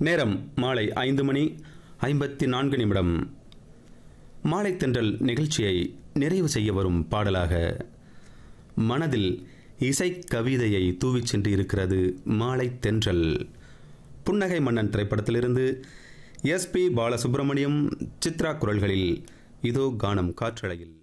நேரம் மாலை 5:54. மாலை தென்றல் நிகழ்ச்சியை நிறைவு செய்ய வரும் பாடலாக மனதில் இசை கவிதையை தூவிச் சென்று இருக்கிறது மாலை தென்றல். புன்னகை மன்னன் திரைப்படத்திலிருந்து SP பாலசுப்ரமணியம், சித்ரா குரல்களில் இதோ கானம் காற்றலையில்.